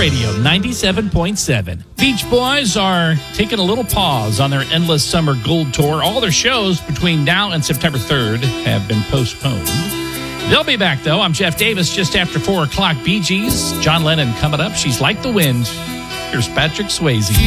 Radio 97.7. Beach Boys are taking a little pause on their Endless Summer Gold Tour. All their shows between now and September 3rd have been postponed. They'll be back, though. I'm Jeff Davis, just after 4 o'clock. Bee Gees, John Lennon coming up. She's Like the Wind. Here's Patrick Swayze.